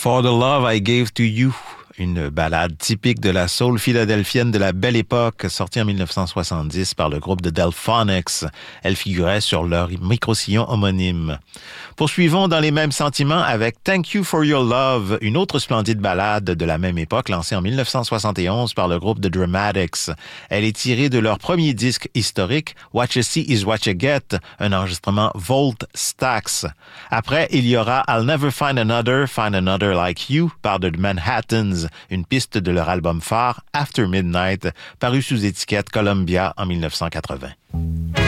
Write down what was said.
For the Love I Gave to You, une ballade typique de la soul philadelphienne de la Belle Époque, sortie en 1970 par le groupe de Delphonics. Elle figurait sur leur micro-sillon homonyme. Poursuivons dans les mêmes sentiments avec Thank You for Your Love, une autre splendide ballade de la même époque lancée en 1971 par le groupe The Dramatics. Elle est tirée de leur premier disque historique, What You See Is What You Get, un enregistrement Volt Stax. Après, il y aura I'll Never Find Another Like You par The Manhattans, une piste de leur album phare After Midnight, paru sous étiquette Columbia en 1980.